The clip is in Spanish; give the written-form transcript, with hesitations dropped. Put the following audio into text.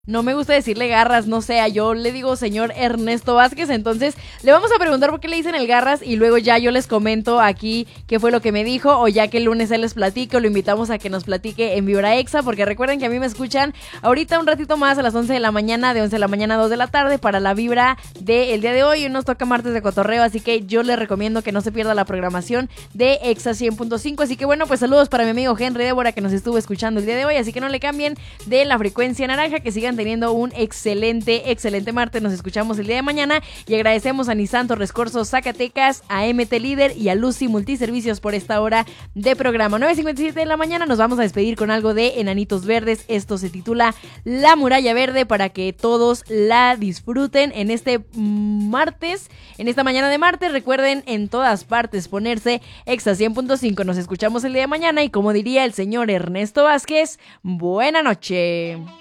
No me gusta decirle Garras, no sé, yo le digo señor Ernesto Vázquez, entonces le vamos a preguntar por qué le dicen el Garras y luego ya yo les comento aquí qué fue lo que me dijo, o ya que el lunes él les platique, o lo invitamos a que nos platique en Vibra Exa, porque recuerden que a mí me escuchan ahorita un ratito más a las 11 de la mañana, de 11 de la mañana a 2 de la tarde para la vibra del día de hoy, y nos toca martes de cotorreo, así que yo les recomiendo que no se pierda la programación de Exa 100.5, así que bueno, pues saludos para mi amigo Henry Débora que nos estuvo escuchando el día de hoy, así que no le cambien de la frecuencia naranja, que sigan teniendo un excelente martes. Nos escuchamos el día de mañana y agradecemos a Nissan Torres Corzo Zacatecas, a MT Líder y a Lucy Multiservicios por esta hora de programa. 9:57 de la mañana, nos vamos a despedir con algo de Enanitos Verdes. Esto se titula La Muralla Verde, para que todos la disfruten en este martes, en esta mañana de martes. Recuerden en todas partes ponerse Exa 100.5. Nos escuchamos el día de mañana y, como diría el señor Ernesto Vázquez, buena noche.